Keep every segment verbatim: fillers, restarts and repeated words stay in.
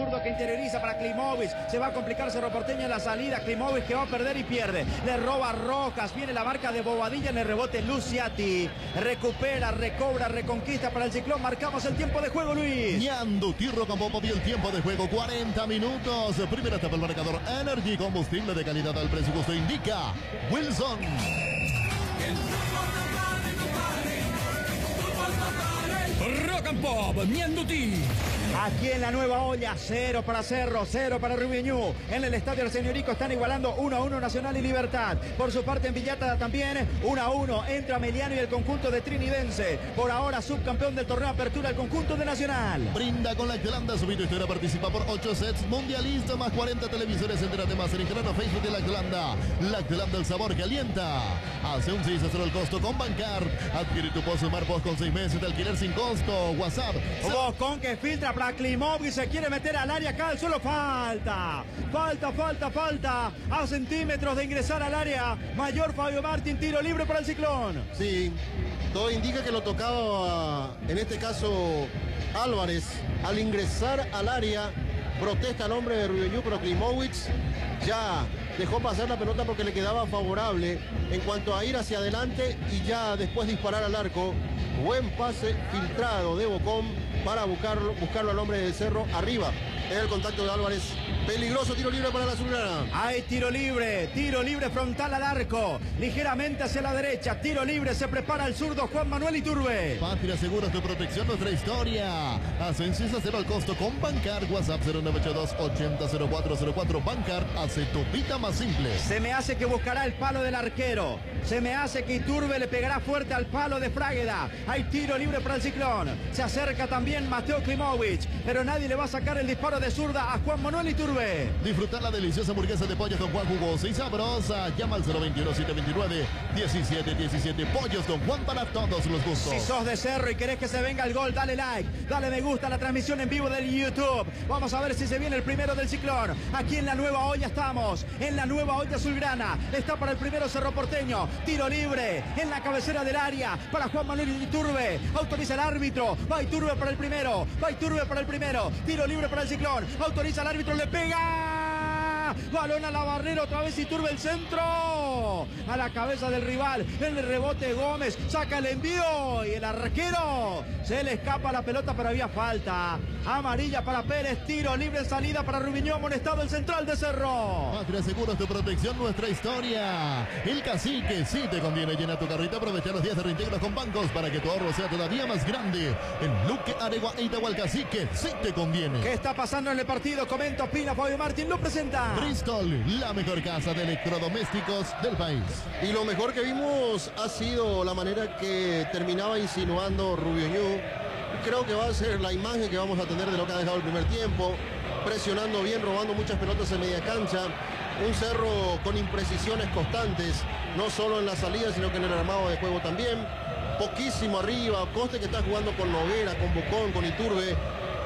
zurdo que interioriza para Klimovic. Se va a complicar Cerro Porteño en la salida. Klimovic que va a perder y pierde. Le roba Rojas. Viene la marca de Bobadilla en el rebote. Luciati recupera, recobra, reconquista para el Ciclón. Marcamos el tiempo de juego, Luis. Ñando Tirro Campo vio el tiempo de juego. cuarenta minutos. Primera etapa el marcador. Energy, combustible de calidad al precio que usted indica. Wilson. Rock and Pop, Ñandutí. Aquí en la nueva olla, cero para Cerro, cero para Rubiñú. En el estadio del Señorico están igualando uno a uno Nacional y Libertad. Por su parte en Villata también uno a uno entre Ameliano y el conjunto de Trinidense. Por ahora subcampeón del torneo Apertura el conjunto de Nacional. Brinda con Lactelanda, su historia participa por ocho sets mundialista más cuarenta televisores. Entérate más en el canal Facebook de Lactelanda. Lactelanda, el sabor que alienta. Hace un seis a cero el costo con Bancard. Adquiere tu pozo Mar Post con seis meses de alquiler sin costo. WhatsApp. Bocón que filtra para Klimovic, se quiere meter al área acá al suelo. Falta, falta, falta, falta. A centímetros de ingresar al área. Mayor Fabio Martín, tiro libre para el Ciclón. Sí, todo indica que lo tocaba, en este caso, Álvarez. Al ingresar al área, protesta el hombre de Rubiñú, pero Klimovic ya dejó pasar la pelota porque le quedaba favorable en cuanto a ir hacia adelante y ya después disparar al arco. Buen pase filtrado de Bocón para buscarlo, buscarlo al hombre del Cerro arriba. En el contacto de Álvarez. Peligroso tiro libre para la azulgrana. Hay tiro libre, tiro libre frontal al arco. Ligeramente hacia la derecha, tiro libre, se prepara el zurdo Juan Manuel Iturbe. Patria Seguros, tu protección, nuestra historia. Hacen seis a cero al costo con Bancard. WhatsApp cero nueve ocho dos ochenta cero cuatro cero cuatro. Bancard hace tu vida más simple. Se me hace que buscará el palo del arquero. Se me hace que Iturbe le pegará fuerte al palo de Frágueda. Hay tiro libre para el Ciclón. Se acerca también Mateo Klimovic, pero nadie le va a sacar el disparo de zurda a Juan Manuel Iturbe. Disfrutar la deliciosa hamburguesa de pollo Don Juan jugosa y sabrosa. Llama al cero veintiuno siete veintinueve diecisiete diecisiete. Pollos Don Juan para todos los gustos. Si sos de Cerro y querés que se venga el gol, dale like, dale me gusta a la transmisión en vivo del YouTube. Vamos a ver si se viene el primero del Ciclón. Aquí en la nueva olla estamos, en la nueva olla azulgrana. Está para el primero Cerro Porteño. Tiro libre en la cabecera del área para Juan Manuel Iturbe. Autoriza el árbitro. Va Iturbe para el primero. Va Iturbe para el primero. Tiro libre para el Ciclón. Autoriza el árbitro. Le pega. Balón a la barrera. Otra vez Iturbe el centro. A la cabeza del rival. En el rebote Gómez. Saca el envío. Y el arquero. Se le escapa la pelota, pero había falta. Amarilla para Pérez. Tiro libre en salida para Rubiñón. Amonestado el central de Cerro. Patria Seguros, tu protección, nuestra historia. El Cacique, sí te conviene. Llena tu carrito. Aprovecha los días de reintegro con bancos para que tu ahorro sea todavía más grande. En Luque, Aregua e Itahualcacique, sí te conviene. ¿Qué está pasando en el partido? Comenta, opina, Fabio Martín lo presenta. Bristol, la mejor casa de electrodomésticos del país. Y lo mejor que vimos ha sido la manera que terminaba insinuando Rubiñú. Creo que va a ser la imagen que vamos a tener de lo que ha dejado el primer tiempo. Presionando bien, robando muchas pelotas en media cancha. Un Cerro con imprecisiones constantes, no solo en la salida, sino que en el armado de juego también. Poquísimo arriba, Coste que está jugando con Noguera, con Bocón, con Iturbe.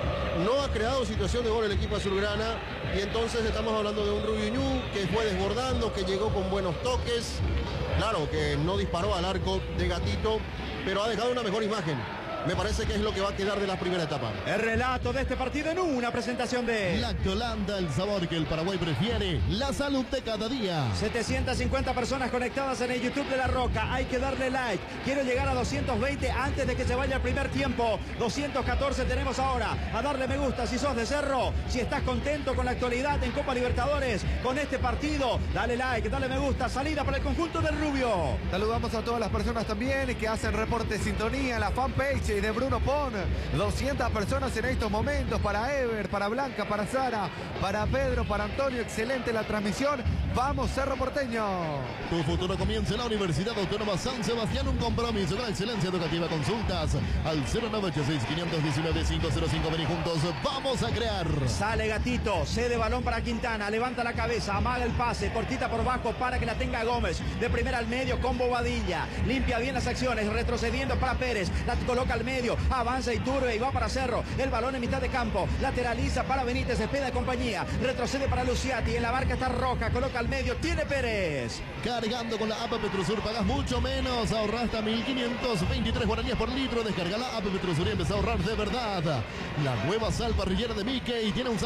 No ha creado situación de gol el equipo azulgrana y entonces estamos hablando de un Rubiñú que fue desbordando, que llegó con buenos toques. Claro que no disparó al arco de Gatito, pero ha dejado una mejor imagen. Me parece que es lo que va a quedar de la primera etapa. El relato de este partido en una presentación de Lactolanda, el sabor que el Paraguay prefiere, la salud de cada día. setecientas cincuenta personas conectadas en el YouTube de La Roca. Hay que darle like. Quiero llegar a doscientos veinte antes de que se vaya el primer tiempo. doscientos catorce tenemos ahora. A darle me gusta si sos de Cerro. Si estás contento con la actualidad en Copa Libertadores, con este partido, dale like, dale me gusta. Salida para el conjunto del Rubio. Saludamos a todas las personas también que hacen reporte de sintonía en la fanpage de Bruno Pon. doscientas personas en estos momentos para Ever, para Blanca, para Sara, para Pedro, para Antonio. Excelente la transmisión. Vamos, Cerro Porteño. Tu futuro comienza en la Universidad Autónoma San Sebastián. Un compromiso con la excelencia educativa. Consultas al cero nueve ocho seis, cinco uno nueve, cinco cero cinco. Vení juntos, vamos a crear. Sale Gatito, cede balón para Quintana. Levanta la cabeza, amaga el pase. Cortita por bajo para que la tenga Gómez. De primera al medio con Bobadilla. Limpia bien las acciones, retrocediendo para Pérez. La coloca al medio. Avanza Iturbe y va para Cerro. El balón en mitad de campo. Lateraliza para Benítez. Espera de compañía. Retrocede para Luciati. En la barca está Roja. Coloca al medio. Tiene Pérez. Cargando con la app Petrosur pagas mucho menos. Ahorra hasta mil quinientos veintitrés guaraníes por litro. Descarga la app Petrosur y empieza a ahorrar de verdad. La nueva sal parrillera de Mickey tiene un